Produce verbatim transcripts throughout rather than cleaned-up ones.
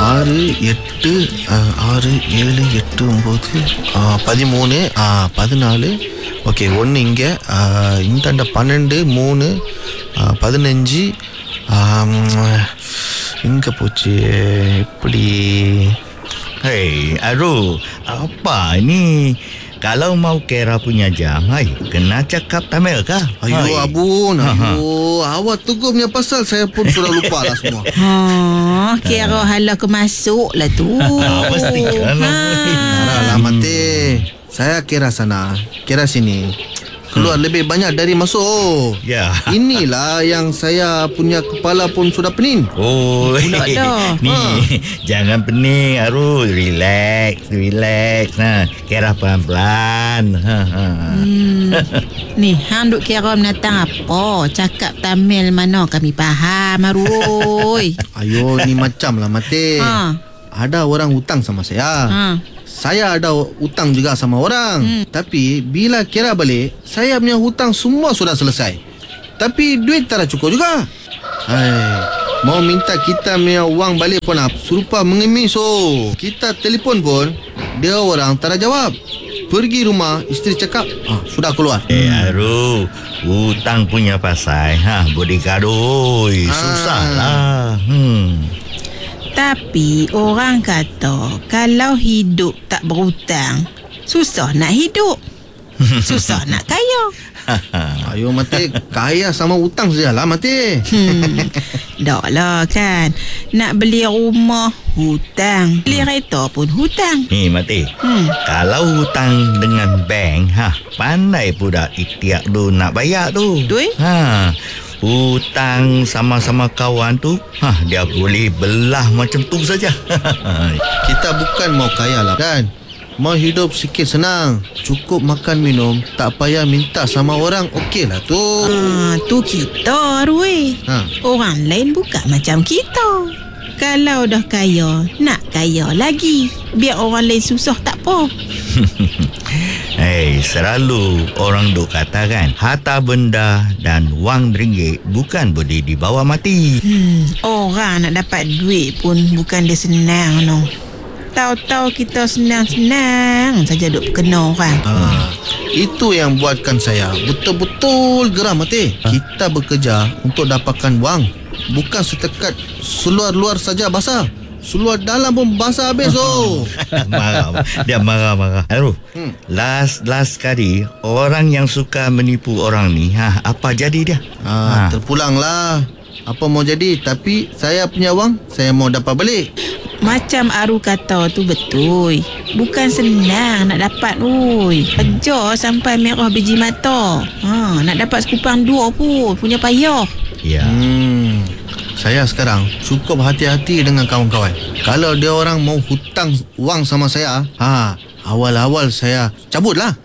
ஆறு எட்டு ஆறு ஏழு எட்டு ஒம்பது பதிமூணு பதினாலு. ஓகே, ஒன்று இங்கே, இந்தாண்ட பன்னெண்டு, மூணு, பதினஞ்சு. எங்கே போச்சு எப்படி? Hei, Aru, apa ni? Kalau mau Kera punya jam, hai, kena cakap Tamil kah? Ayo, hai. Abun, ayo. Awak tegur punya pasal saya pun sudah lupa lah semua. Ha, Kera halah ke masuk lah tu. Mesti kan. Marah lah, Mati. Saya kira sana, kira sini. Keluar hmm. lebih banyak dari masuk. Ya. Inilah yang saya punya kepala pun sudah pening. Oh, Pula dah. Ni, ha. Jangan pening, Aru. Relax, relax. Nah, kira pelan-pelan. Ha, ha. Hmm. Ni, hang duk kira menatang apa? Cakap Tamil mana kami faham, Arui. Ayo, ni macam lah, Mati. Ha. Ada orang hutang sama saya. Ha. Saya ada hutang juga sama orang. Hmm. Tapi bila kira balik, saya punya hutang semua sudah selesai. Tapi duit tak ada cukup juga. Hai, mau minta kita punya wang balik pun apa? Serupa mengemis. Oh. Kita telefon pun, dia orang tak ada jawab. Pergi rumah, isteri cakap, ah, sudah keluar. Eh, Aru, hutang punya pasal, ha, bodikadoi, Ah. susah lah. Hmm. Tapi orang kata kalau hidup tak berhutang, susah nak hidup. Susah nak kaya. Ayo, Mati, kaya sama hutang sajalah, Mati. Hmm, dak lah kan. Nak beli rumah, hutang. Beli kereta pun hutang. Ni, Mati. Hmm. Kalau hutang dengan bank, ha, pandai pula ikhtiar tu nak bayar tu. Betul? Ha. Hutang sama-sama kawan tu, ha, dia boleh belah macam tu saja. Kita bukan mau kaya lah kan. Mau hidup sikit senang. Cukup makan minum, tak payah minta sama orang, okey lah tu. Ah, tu kita, Rui. Ha. Orang lain bukan macam kita. Kalau dah kaya, nak kaya lagi. Biar orang lain susah tak apa. Hei, selalu orang duk katakan harta benda dan wang ringgit bukan boleh dibawa mati. Hmm, orang nak dapat duit pun bukan dia senang, no. Tahu-tahu kita senang-senang saja duk kena orang. Ha, itu yang buatkan saya betul-betul geram, Mati. Kita bekerja untuk dapatkan wang, bukan setekat seluar-luar saja basah. Seluar dalam pun basah habis. Oh. Marah. Dia marah-marah. Aduh, Hmm. last last kali orang yang suka menipu orang ni, ha, apa jadi dia? Ha, terpulanglah. Apa mau jadi, tapi saya punya wang saya mau dapat balik. Macam Aru kata tu betul. Bukan senang nak dapat, oi. Kerja sampai merah biji mata. Ha, nak dapat sekupang dua pun punya payah. Ya. Hmm. Saya sekarang cukup hati-hati dengan kawan-kawan. Kalau dia orang mau hutang wang sama saya, ha, awal-awal saya cabutlah.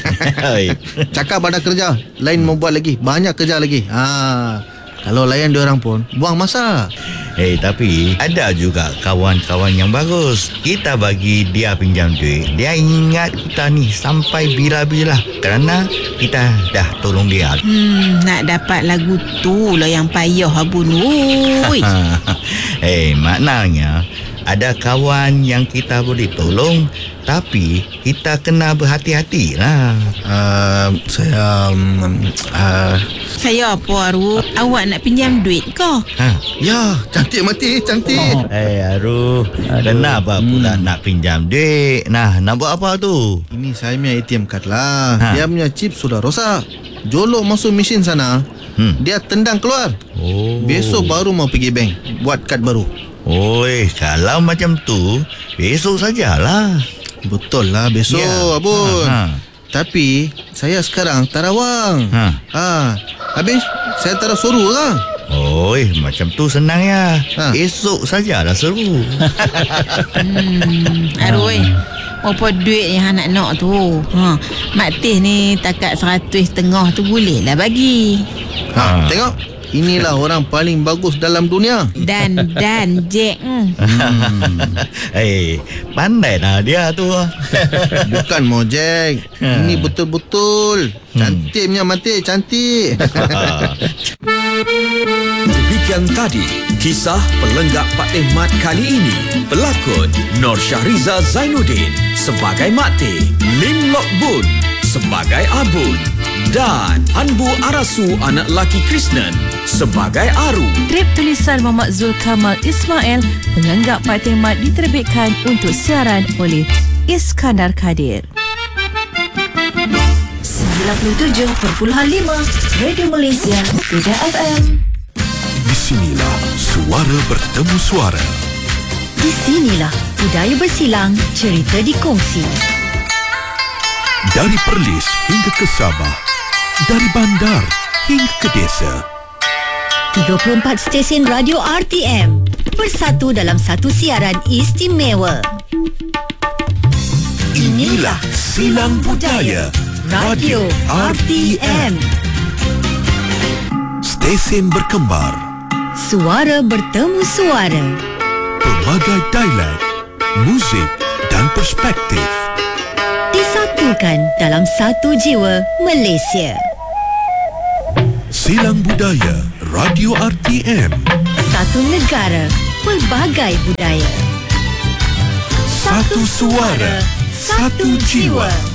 Cakap ada kerja, lain mau buat lagi, banyak kerja lagi. Ha, kalau layan dia orang pun buang masa. Eh, hey, tapi ada juga kawan-kawan yang bagus. Kita bagi dia pinjam duit, dia ingat kita ni sampai bila-bila kerana kita dah tolong dia. Hmm, nak dapat lagu tu lah yang payah, Abun. Oi. Eh, hey, maknanya ada kawan yang kita boleh tolong, tapi kita kena berhati-hati lah. Uh, saya um, uh, Saya apa, Aru? Awak nak pinjam duit ke? Ha. ya, cantik Mati, cantik. Eh, hey, Aru, kenapa pula hmm. nak pinjam duit? Nah, nak buat apa tu? Ini saya punya A T M card lah. Ha. Dia punya chip sudah rosak. Jolok masuk mesin sana, Hmm. dia tendang keluar. Oh. Besok baru mau pergi bank buat kad baru. Oi, kalau macam tu, besok sajalah. Betul lah, besok Ya. Abun. Ha, ha. Tapi saya sekarang tak ada wang. Ha. Ha. Habis saya tak ada suruh lah. Oi, macam tu senang ya. Ha. Esok sajalah seru. Hmm, Aru, oi. Apa duit yang nak nak tu? Ha, Mak Teh ni takat seratus tengah tu boleh lah bagi. Ha. Ha. Tengok. Inilah orang paling bagus dalam dunia. Dan dan Jack. Hmm. Hei, pandailah dia tu. Bukan mojek. Ha. Ini betul-betul cantiknya Mati, cantik. Demikian tadi Kisah Pelenggak Patih Mat kali ini, pelakon Nur Syahriza Zainuddin sebagai Mak Teh, Lim Lok Bun sebagai Abun dan Anbu Arasu anak laki Krishnan sebagai Aru. Skrip tulisan Muhammad Zulkamal Ismail, Pelenggak Patih Mat diterbitkan untuk siaran oleh Iskandar Kadir. sembilan puluh tujuh perpuluhan lima Radio Malaysia Kuda F M. Di sinilah suara bertemu suara. Di sinilah budaya bersilang, cerita dikongsi. Dari Perlis hingga ke Sabah, dari bandar hingga ke desa. tiga puluh empat stesen radio R T M bersatu dalam satu siaran istimewa. Inilah Silang Budaya Radio R T M. Stesen berkembar, Suara bertemu suara. pelbagai dialek, muzik dan perspektif. Disatukan dalam satu jiwa Malaysia. Silang Budaya Radio R T M. Satu negara, pelbagai budaya. Satu suara, satu jiwa.